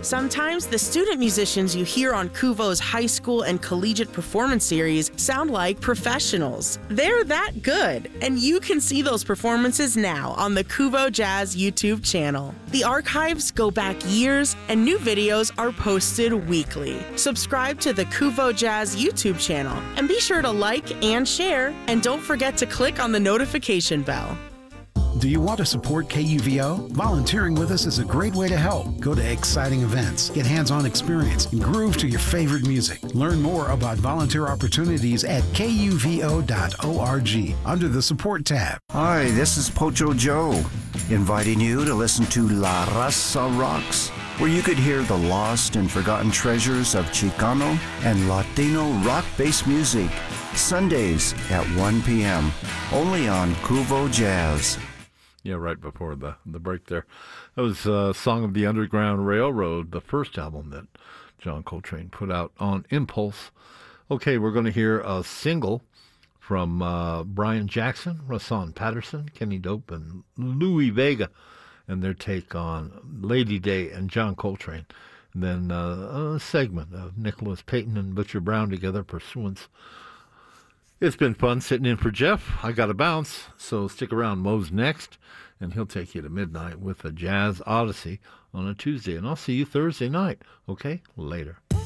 Sometimes the student musicians you hear on Kuvo's high school and collegiate performance series sound like professionals. They're that good, and you can see those performances now on the Kuvo Jazz YouTube channel. The archives go back years, and new videos are posted weekly. Subscribe to the Kuvo Jazz YouTube channel, and be sure to like and share, and don't forget to click on the notification bell. Do you want to support KUVO? Volunteering with us is a great way to help. Go to exciting events, get hands-on experience, and groove to your favorite music. Learn more about volunteer opportunities at kuvo.org under the Support tab. Hi, this is Pocho Joe, inviting you to listen to La Raza Rocks, where you could hear the lost and forgotten treasures of Chicano and Latino rock-based music, Sundays at 1 p.m., only on Kuvo Jazz. Yeah, right before the break there. That was Song of the Underground Railroad, the first album that John Coltrane put out on Impulse. Okay, we're going to hear a single from Brian Jackson, Rahsaan Patterson, Kenny Dope, and Louie Vega, and their take on Lady Day and John Coltrane. And then a segment of Nicholas Payton and Butcher Brown together, Pursuance. It's been fun sitting in for Jeff. I got to bounce, so stick around. Mo's next, and he'll take you to midnight with a Jazz Odyssey on a Tuesday. And I'll see you Thursday night. Okay? Later.